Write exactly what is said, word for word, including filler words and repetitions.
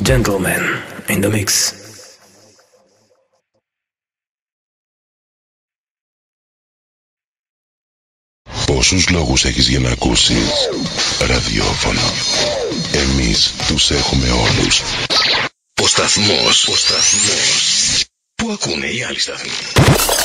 Gentlemen in the mix. Πόσους λόγους έχεις για να ακούσεις ραδιόφωνο? Εμείς τους έχουμε όλους. Ο σταθμός, ο σταθμός που ακούνε οι άλλοι σταθμοί.